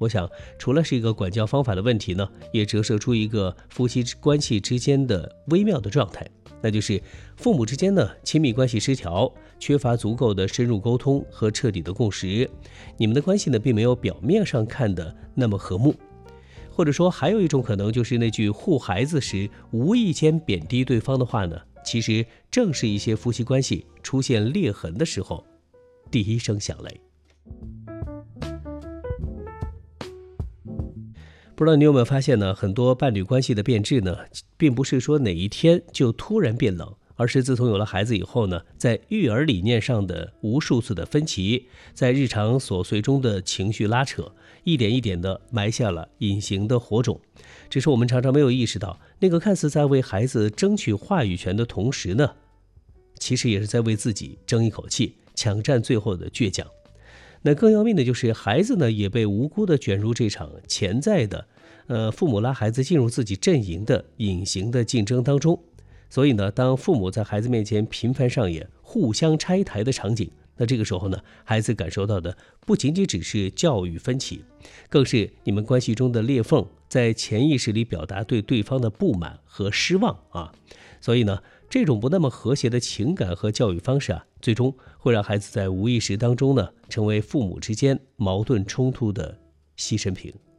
我想除了是一个管教方法的问题呢，也折射出一个夫妻关系之间的微妙的状态，那就是父母之间呢亲密关系失调，缺乏足够的深入沟通和彻底的共识，你们的关系呢并没有表面上看的那么和睦。或者说还有一种可能，就是那句护孩子时无意间贬低对方的话呢，其实正是一些夫妻关系出现裂痕的时候第一声响雷。不知道你有没有发现呢，很多伴侣关系的变质呢，并不是说哪一天就突然变冷，而是自从有了孩子以后呢，在育儿理念上的无数次的分歧，在日常琐碎中的情绪拉扯，一点一点的埋下了隐形的火种。只是我们常常没有意识到，那个看似在为孩子争取话语权的同时呢，其实也是在为自己争一口气，抢占最后的倔强。那更要命的就是孩子呢，也被无辜的卷入这场潜在的父母拉孩子进入自己阵营的隐形的竞争当中。所以呢，当父母在孩子面前频繁上演互相拆台的场景，那这个时候呢，孩子感受到的不仅仅只是教育分歧，更是你们关系中的裂缝在潜意识里表达对对方的不满和失望啊。所以呢，这种不那么和谐的情感和教育方式啊，最终会让孩子在无意识当中呢，成为父母之间矛盾冲突的牺牲品。